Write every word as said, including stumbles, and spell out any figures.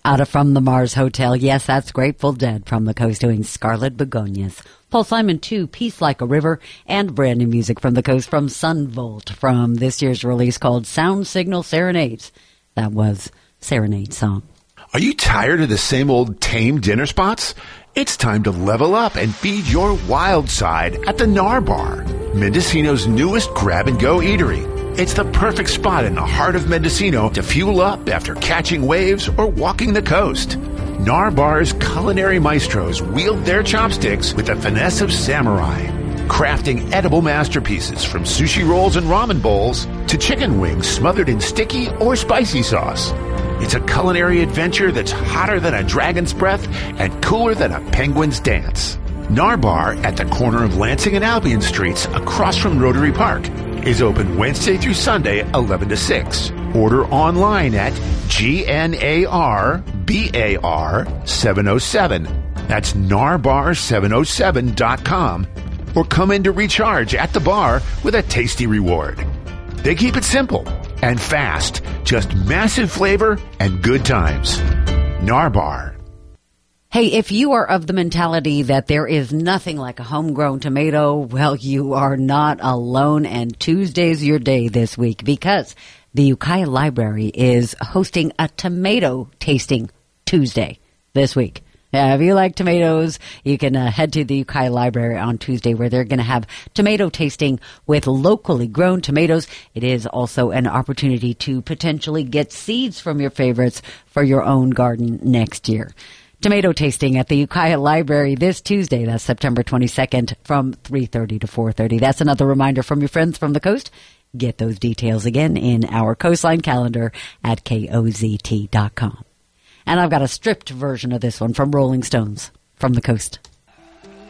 Out of From the Mars Hotel. Yes, that's Grateful Dead from the coast doing Scarlet Begonias. Paul Simon two, Peace Like a River, and brand new music from the coast from Sunvolt from this year's release called Sound Signal Serenades. That was Serenade song. Are you tired of the same old tame dinner spots? It's time to level up and feed your wild side at the Nar Bar, Mendocino's newest grab-and-go eatery. It's the perfect spot in the heart of Mendocino to fuel up after catching waves or walking the coast. Nar Bar's culinary maestros wield their chopsticks with the finesse of samurai, crafting edible masterpieces from sushi rolls and ramen bowls to chicken wings smothered in sticky or spicy sauce. It's a culinary adventure that's hotter than a dragon's breath and cooler than a penguin's dance. Nar Bar at the corner of Lansing and Albion Streets across from Rotary Park is open Wednesday through Sunday, eleven to six. Order online at G N A R B A R seven oh seven. That's narbar seven oh seven dot com. Or come in to recharge at the bar with a tasty reward. They keep it simple and fast. Just massive flavor and good times. Nar Bar. Hey, if you are of the mentality that there is nothing like a homegrown tomato, well, you are not alone, and Tuesday's your day this week because the Ukiah Library is hosting a tomato tasting Tuesday this week. Yeah, if you like tomatoes, you can uh, head to the Ukiah Library on Tuesday where they're going to have tomato tasting with locally grown tomatoes. It is also an opportunity to potentially get seeds from your favorites for your own garden next year. Tomato tasting at the Ukiah Library this Tuesday. That's September twenty-second from three thirty to four thirty. That's another reminder from your friends from the coast. Get those details again in our coastline calendar at K O Z T dot com. And I've got a stripped version of this one from Rolling Stones from the coast.